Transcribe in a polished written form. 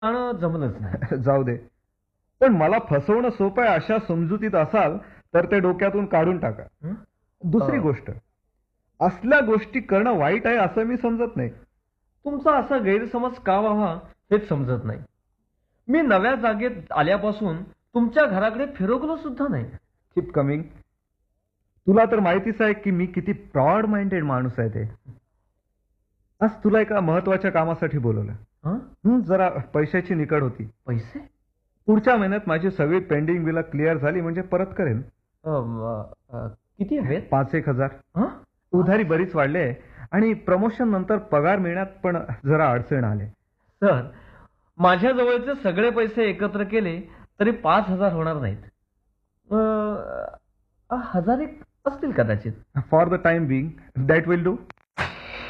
आणि जमलंच नाही. जाऊ दे. पण मला फसवणं सोपं आहे अशा समजुतीत असाल तर ते डोक्यातून काढून टाका. हं? दुसरी अ, गोष्ट, असल्या गोष्टी करणं वाईट आहे असं मी समजत नाही. तुमचा असा गैरसमज का व्हावा हेच समजत नाही. मी नव्या जागेत आल्यापासून तुमच्या घराकडे फिरकलो सुद्धा नाही. Keep coming. तुला तर माहितीच आहे की मी किती ब्रॉड माइंडेड माणूस आहे ते. आज तुला एका महत्वाच्या कामासाठी बोलवलं. जरा पैशाची निकड होती. पैसे? पुढच्या महिन्यात माझी सगळी पेंडिंग बिलं क्लिअर झाली म्हणजे परत करेन. किती हवेत? 5-1 हजार. हं? उधारी बरीच वाढले आणि प्रमोशन नंतर पगार मिळण्यात पण जरा अडचण आले. सर, माझ्या जवळचे सगळे पैसे एकत्र केले तरी 5,000 होणार नाहीत. 1,000 एक असतील कदाचित. For the time being that will do.